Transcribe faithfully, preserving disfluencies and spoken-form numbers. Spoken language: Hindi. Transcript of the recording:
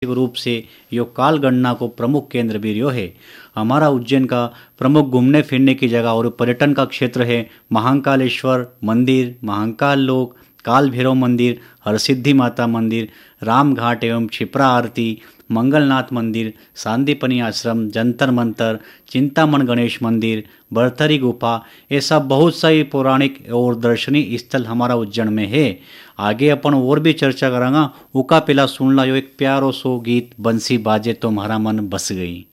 रूप से यो काल गणना को प्रमुख केंद्र भी रहो है। हमारा उज्जैन का प्रमुख घूमने फिरने की जगह और पर्यटन का क्षेत्र है महाकालेश्वर मंदिर, महाकाल लोक, काल भैरव मंदिर, हरसिद्धि माता मंदिर, राम घाट एवं क्षिप्रा आरती, मंगलनाथ मंदिर, सांदीपनी आश्रम, जंतर मंतर, चिंतामण गणेश मंदिर, बरथरी गुफा, ऐसा बहुत सारी पौराणिक और दर्शनीय स्थल हमारा उज्जैन में है। आगे अपन और भी चर्चा करांगा। उका पहला सुन ला यो एक प्यारो सो गीत बंसी बाजे तो म्हारा मन बस गई।